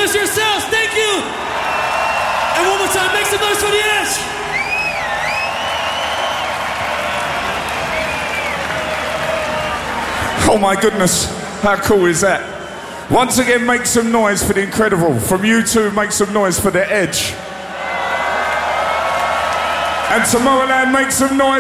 Brothers yourselves, thank you. And one more time, make some noise for The Edge. Oh my goodness, how cool is that? Once again, make some noise for The Incredible. From you two, make some noise for The Edge. And Tomorrowland, make some noise